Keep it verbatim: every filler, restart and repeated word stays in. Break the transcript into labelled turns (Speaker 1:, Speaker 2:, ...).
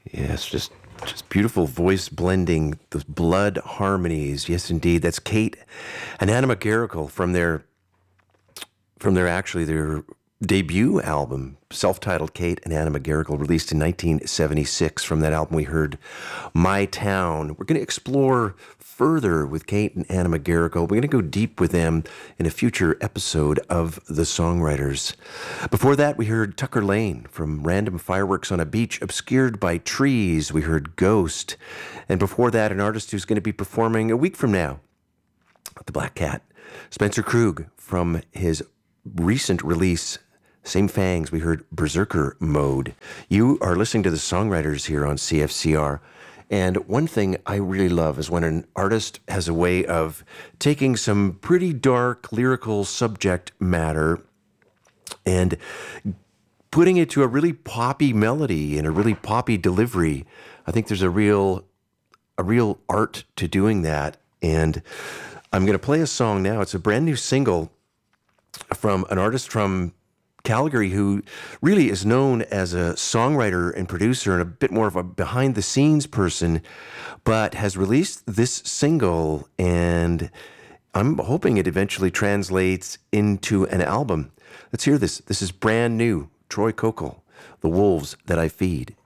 Speaker 1: Yes, just just beautiful voice blending, those blood harmonies. Yes, indeed. That's Kate and Anna McGarrigle from their from their actually their debut album, self-titled Kate and Anna McGarrigle, released in nineteen seventy-six. From that album, we heard My Town. We're going to explore further with Kate and Anna McGarrigle. We're going to go deep with them in a future episode of The Songwriters. Before that, we heard Tucker Lane from Random Fireworks on a Beach Obscured by Trees. We heard Ghost. And before that, an artist who's going to be performing a week from now at the Black Cat, Spencer Krug, from his recent release, Same Fangs. We heard Berserker Mode. You are listening to The Songwriters here on C F C R. And one thing I really love is when an artist has a way of taking some pretty dark lyrical subject matter and putting it to a really poppy melody and a really poppy delivery. I think there's a real a real art to doing that. And I'm going to play a song now. It's a brand new single from an artist from Calgary who really is known as a songwriter and producer and a bit more of a behind-the-scenes person, but has released this single, and I'm hoping it eventually translates into an album. Let's hear this. This is brand new. Troy Kokel, The Wolves That I Feed.